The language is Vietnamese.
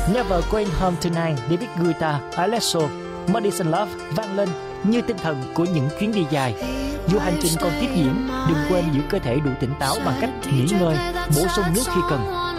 Never Going Home Tonight, David Guetta, Alesso, Madison Love vang lên như tinh thần của những chuyến đi dài. Dù hành trình còn tiếp diễn, đừng quên giữ cơ thể đủ tỉnh táo bằng cách nghỉ ngơi, bổ sung nước khi cần.